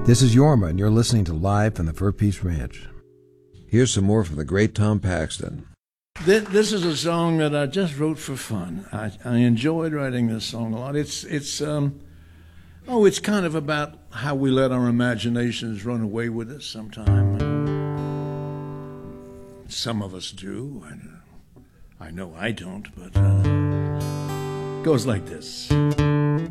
This is Yorma, and you're listening to Live from the Fur Peace Ranch. Here's some more from the great Tom Paxton. This is a song that I just wrote for fun. I enjoyed writing this song a lot. It's kind of about how we let our imaginations run away with us sometime. Some of us do. I know I don't, but it goes like this.